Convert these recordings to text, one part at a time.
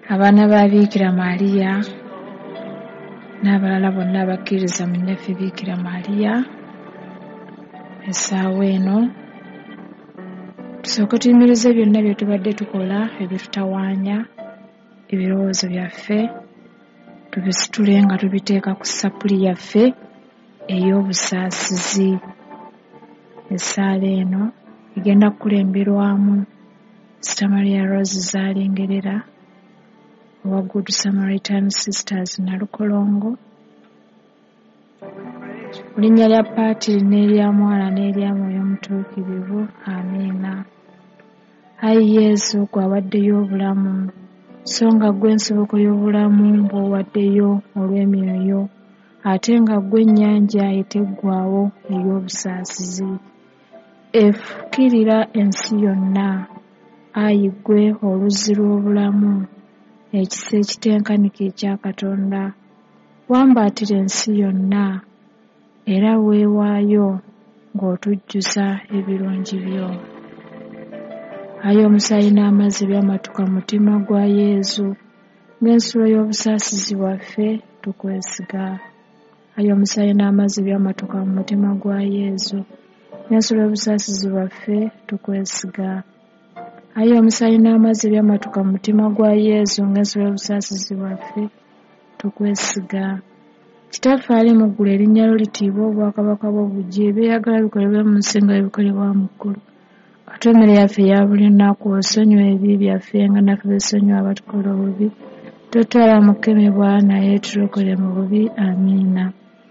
abaana ba Biikira Maaliya n'abalala bonna abakkiriza mu nnyaffe Biikira Maaliya, essaawa eno tusooke tuyimirize byonna bye tubadde tukola ebitutawaanya ebirowoozo byaffe, tubisitule nga tubiteeka ku ssapuli yaffe ey'obusaasizi. Essaala eno egenda kukulemberwamu Sista Maria Rose Zaalingerera owa Good Samaritan Sisters Nalukolongo, mu linnya lya Paatiri n'erya Mwana n'erya Mwoyo Mutuukirivu. Amiina. Ayi Yesu, gwe awaddeyo obulamu, so nga gwe nsibuko y'obulamu bw'owaddeyo olw'emyoyo, ate nga gwe ennyanja eteggwaawo ey'obusaasizi. Efukirira ensi yonna, ayi gwe oluzzi lw'obulamu, ekisa ekitenkanika ekya Katonda, wambaatira ensi yonna era weewaayo ng'otujjuza ebirungi byo. Ayi omusaayi n'amazzi byamatuka mu mutima gwa Yesu, ng'ensulo y'obusaasizi bwaffe tukwesiga. Ayi omusaayi n'amazzi byamatuka mu mutima gwa Yesu, ng'ensulo y'obusaasizi bwaffe tukwesiga. Ayi omusaayi n'amazzi byamatuka mu mutima gwa Yesu, ng'ensulo y'obusaasizi bwaffe tukwesiga. Kitaffe ali mu ggulu, erinnya lyo litiibwe, obwakabaka bwo bujje, ebyeyagala bikolebwe mu nsi nga bikolebwa mu ggulu. Katuwa emmere yaffe eya buli lunaku, osonyiwa ebibi byaffe nga naffe bwesonyiwa abatukola obubi, totwala mu kukemebwa, naye tulokole mu bubi. Amiina.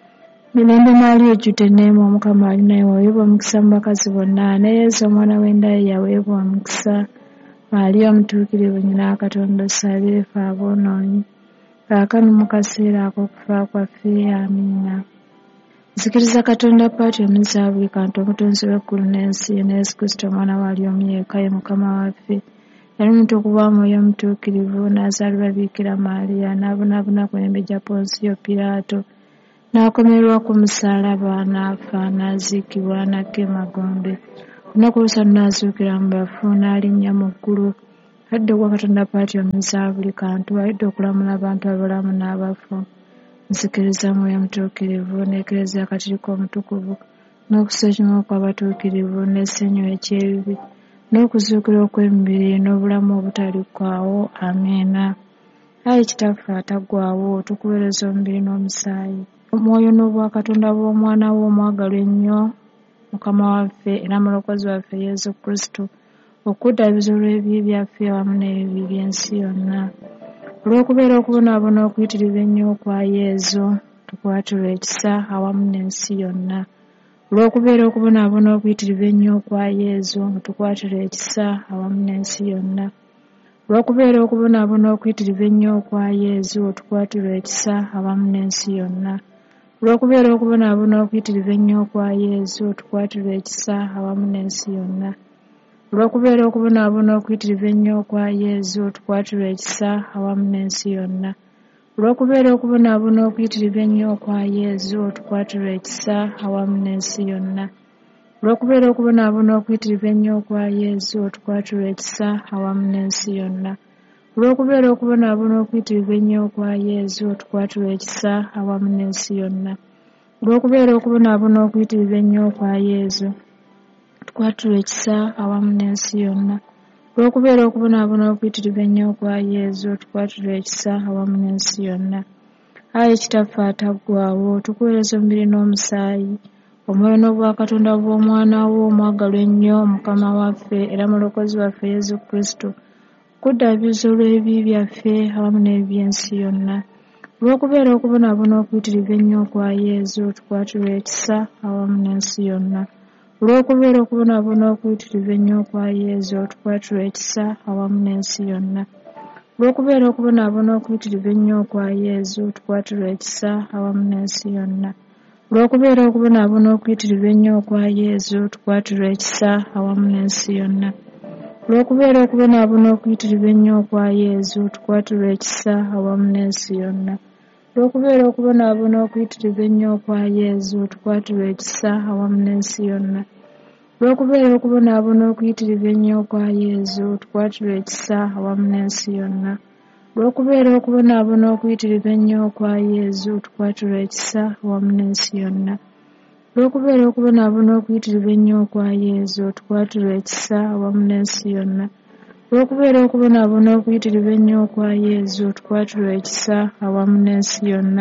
Mirembe Maaliya ejjudde enneema, Omukama ali naye, waweebwa omukisa mu bakazi bonna, ne Yesu omwana w'endaaya yaweebwa omukisa. Maaliya omutuukirivu, nnyina wa Katonda, osabe ffe aboonoonyi, kaakano mu kaseera ak'okufa kwaffe. Amiina. Nzikiriza Katonda Paatiri omunyisa wa buli kantu, omutonzi w'eggulu n'ensi, ne Yesu Kristo omwana waali omu yekka, ye Mukama waffe, yali omuntu okuva Mwoyo Omutuukirivu, n'azaalibwa Biikira Maaliya, n'abonaabona ku mirembe gya Ponsiyo Piraato, n'akomererwa ku musaalaba, n'afa, n'aziikibwa, n'akka emagombe. Olunaku olw'okusatu n'azuukira mu bafu, n'alinnya mu ggulu. Alidde okuwa Katonda Paatiri omunyisa wa buli kantu, alidde okulamula abantu abalamu n'abafu. Nzikiriza Mwoyo Omutuukirivu, n'Eklezia Katolika Omutukuvu, n'okusonyiyibwa kw'abatuukirivu, n'essanyu eky'ebibi, n'okuzuukira okw'emibiri, n'obulamu obutaliggwaawo. Amiina. Ayi Kitaffe ataggwaawo, tukuweereza omubiri n'omusaayi, omwoyo n'obwakatonda bw'Omwana wo omwagalwa ennyo, Mukama waffe era Mulokozi waffe Yesu Kristo, okuddaabiriza olw'ebibi byaffe awamu n'ebibi by'ensi yonna. Olw'okubeera okubonaabona okuyitirivu ennyo okwa Yesu, tukwatirwa ekisa awamu n'ensi yonna. Olw'okubeera okubonaabona okuyitirivu ennyo okwa Yesu, tukwatirwa ekisa awamu n'ensi yonna. Olw'okubeera okubonaabona okuyitirivu ennyo okwa Yesu, tukwatirwa ekisa awamu n'ensi yonna. Olw'okubeera okubonaabona okuyitirivu ennyo okwa Yesu, tukwatirwa ekisa awamu n'ensi yonna. Olw'okubeera okubonaabona okuyitirivu ennyo okwa Yesu, tukwatirwa ekisa awamu n'ensi yonna. Olw'okubeera okubonaabona okuyitirivu ennyo okwa Yesu, tukwatirwa ekisa awamu n'ensi yonna. Olw'okubeera okubonaabona okuyitirivu ennyo okwa Yesu, tukwatirwa ekisa awamu n'ensi yonna. Olw'okubeera okubonaabona okuyitirivu ennyo okwa Yesu, tukwatirwa ekisa awamu n'ensi yonna. Olw'okubeera okubonaabona okuyitirivu ennyo okwa Yesu, tukwatirwa ekisa awamu n'ensi yonna. Olw'okubeera okubonaabona okuyitirivu ennyo okwa Yesu, tukwatirwa ekisa awamu n'ensi yonna. Ayi Kitaffe ataggwaawo, tukuweereza omubiri n'omusaayi, omwoyo n'obwakatonda bw'Omwana wo omwagalwa ennyo, Mukama waffe era Mulokozi waffe Yesu Kristo, okuddaabiriza olw'ebibi byaffe awamu n'ebibi by'ensi yonna. Olw'okubeera okubonaabona okuyitirivu ennyo okwa Yesu, tukwatirwa ekisa awamu n'ensi yonna. Olw'okubeera okubonaabona okuyitirivu ennyo okwa Yesu, tukwatirwa ekisa awamu n'ensi yonna. Olw'okubeera okubonaabona okuyitirivu ennyo okwa Yesu, tukwatirwa ekisa awamu n'ensi yonna. Olw'okubeera okubonaabona okuyitirivu ennyo okwa Yesu, tukwatirwa ekisa awamu n'ensi yonna. Olw'okubeera okubonaabona okuyitirivu ennyo okwa Yesu, tukwatirwa ekisa awamu n'ensi yonna. Olw'okubeera okubonaabona okuyitirivu ennyo okwa Yesu, tukwatirwa ekisa awamu n'ensi yonna. Olw'okubeera okubonaabona okuyitirivu ennyo okwa Yesu, tukwatirwa ekisa awamu n'ensi yonna. Olw'okubeera okubonaabona okuyitirivu ennyo okwa Yezu tukwatirwa ekisa awamu n'ensi yonna. Olw'okubeera okubonaabona okuyitirivu ennyo okwa Yezu tukwatirwa ekisa awamu n'ensi yonna. Olw'okubeera okubonaabona okuyitirivu ennyo okwa Yezu tukwatirwa ekisa awamu n'ensi yonna.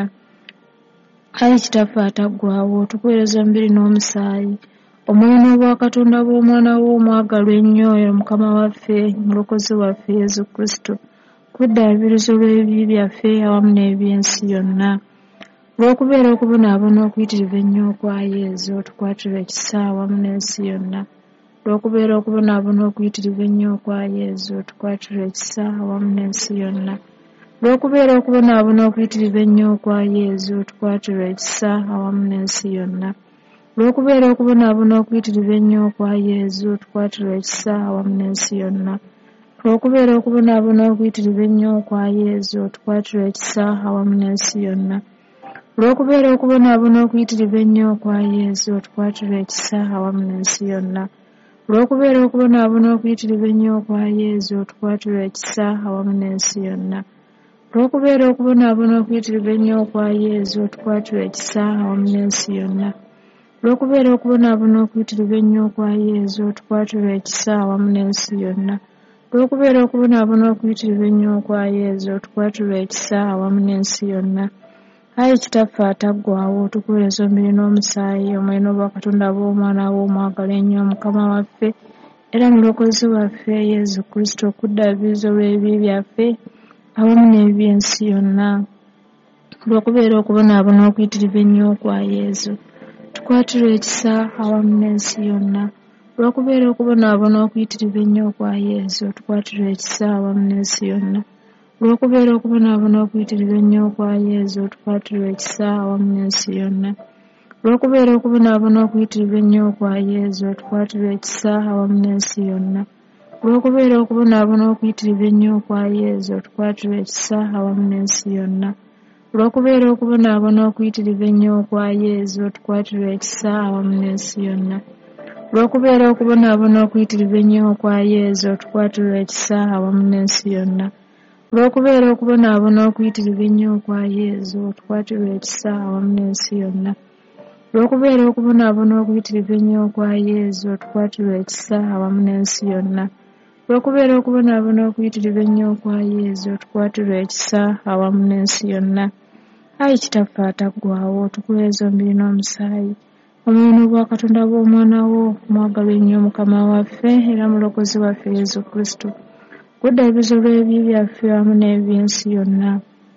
Ayi Kitaffe ataggwaawo, tukuweereza omubiri n'omusaayi, omwoyo n'obwakatonda bw'omwana wo omwagalwa ennyo oyo Mukama waffe, Omulokozi waffe Yezu Kristo, kuddaabiriza olw'ebibi byaffe awamu n'eby'ensi yonna. Olw'okubeera okubonaabona okuyitirivu ennyo okwa Yezu tukwatirwa ekisa awamu n'ensi yonna. Olw'okubeera okubonaabona okuyitirivu ennyo okwa Yezu tukwatirwa ekisa awamu n'ensi yonna. Olw'okubeera okubonaabona okuyitirivu ennyo okwa Yezu tukwatirwa ekisa awamu n'ensi yonna. Olw'okubeera okubonaabona okuyitirivu ennyo okwa Yezu tukwatirwa ekisa awamu n'ensi yonna. Olw'okubeera okubonaabona okuyitirivu ennyo okwa Yezu tukwatirwa ekisa awamu n'ensi yonna. Olw'okubeera okubonaabona okuyitirivu ennyo okwa Yezu tukwatirwa ekisa awamu n'ensi yonna. Olw'okubeera okubonaabona okuyitirivu ennyo okwa Yezu tukwatirwa ekisa awamu n'ensi yonna. Olw'okubeera okubonaabona okuyitirivu ennyo okwa Yezu tukwatirwa ekisa awamu n'ensi yonna. Olw'okubeera okubonaabona okuyitirivu ennyo okwa Yezu tukwatirwa ekisa awamu n'ensi yonna. Olw'okubeera okubonaabona okuyitirivu ennyo okwa Yezu tukwatirwa ekisa awamu n'ensi yonna. Ayi Kitaffe ataggwaawo, tukuweereza omubiri n'omusaayi, omwoyo n'obwakatonda bw'omwana wo omwagala ennyo Mukama waffe era Mulokozi waffe Yezu Kristo, okuddaabiriza olw'ebibi byaffe awamu n'eby'ensi yonna. Olw'okubeera okubonaabona okuyitirivu ennyo okwa Yezu tukwatirwa ekisa awamu n'ensi yonna. Olw'okubeera okubonaabona okuyitirivu ennyo okwa Yezu tukwatirwa ekisa awamu n'ensi yonna. Olw'okubeera okubonaabona okuyitirivu ennyo okwa Yezu tukwatirwa ekisa awamu n'ensi yonna. Olw'okubeera okubonaabona okuyitirivu ennyo okwa Yezu tukwatirwa ekisa awamu n'ensi yonna. Olw'okubeera okubonaabona okuyitirivu ennyo okwa Yezu tukwatirwa ekisa awamu n'ensi yonna. Olw'okubeera okubonaabona okuyitirivu ennyo okwa Yezu tukwatirwa ekisa awamu n'ensi yonna. Olw'okubeera okubonaabona okuyitirivu ennyo okwa Yezu tukwatirwa ekisa awamu n'ensi yonna. Olw'okubeera okubonaabona okuyitirivu ennyo okwa Yezu tukwatirwa ekisa awamu n'ensi yonna. Olw'okubeera okubonaabona okuyitirivu ennyo okwa Yezu tukwatirwa ekisa awamu n'ensi yonna. Olw'okubeera okubonaabona okuyitirivu ennyo okwa Yezu tukwatirwa ekisa awamu n'ensi yonna. Ayi Kitaffe ataggwaawo, tukuweereza omubiri n'omusaayi, omwoyo n'obwakatonda bw'omwana wo omwagalwa ennyo Mukama waffe era Mulokozi waffe Yezu Kristo, kuddaabiriza olw'ebibi byaffe awamu n'eby'ensi yonna.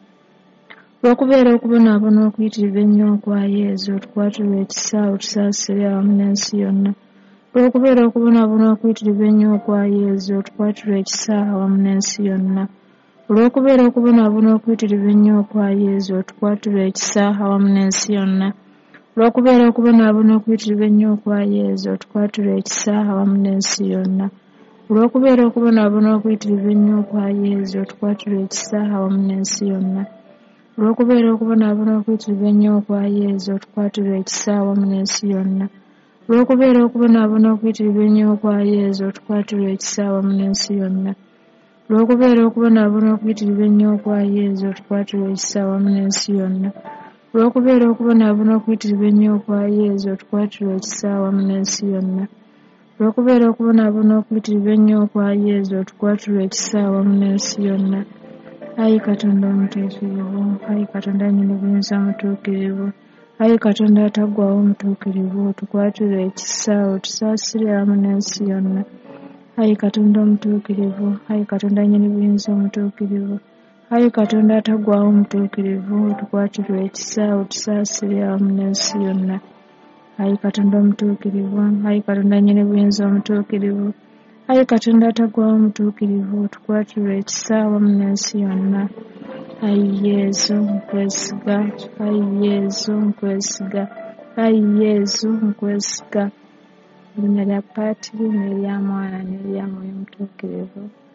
Olw'okubeera okubonaabona okuyitirivu ennyo okwa Yezu tukwatirwa ekisa otusaasire awamu n'ensi yonna. Olw'okubeera okubonaabona okuyitirivu ennyo okwa Yezu tukwatirwa ekisa awamu n'ensi yonna. Olw'okubeera okubonaabona okuyitirivu ennyo okwa Yezu tukwatirwa ekisa awamu n'ensi yonna. Olw'okubeera okubonaabona okuyitirivu ennyo okwa Yezu tukwatirwa ekisa awamu n'ensi yonna. Olw'okubeera okubonaabona okuyitirivu ennyo okwa Yezu tukwatirwa ekisa awamu n'ensi yonna. Olw'okubeera okubonaabona okuyitirivu ennyo okwa Yezu tukwatirwa ekisa awamu n'ensi yonna. Olw'okubeera okubonaabona okuyitirivu ennyo okwa Yezu tukwatirwa ekisa awamu n'ensi yonna. Olw'okubeera okubonaabona okuyitirivu ennyo okwa Yezu tukwatirwa ekisa awamu n'ensi yonna. Olw'okubeera okubonaabona okuyitirivu ennyo okwa Yezu tukwatirwa ekisa awamu n'ensi yonna. Olw'okubeera okubonaabona okuyitirivu ennyo okwa Yezu tukwatirwa ekisa awamu n'ensi yonna. Ayi Katonda omutuukirivu, ayi Katonda nnyini buyinza omutuukirivu, ayi Katonda ataggwaawo omutuukirivu, tukwatirwa ekisa otusaasire awamu n'ensi yonna. Ayi Katonda omutuukirivu, ayi Katonda nnyini buyinza omutuukirivu, ayi Katonda ataggwaawo omutuukirivu, tukwatirwa ekisa otusaasire awamu n'ensi yonna. Ayi Katonda omutuukirivu, ayi Katonda nnyini buyinza omutuukirivu, ayi Katonda ataggwaawo omutuukirivu, tukwatirwa ekisa awamu n'ensi yonna. Ayi Yezu nkwesiga, ayi Yezu nkwesiga, ayi Yezu nkwesiga. Erinnya lya Paatiri n'erya Mwana n'erya Mwoyo Omutuukirivu.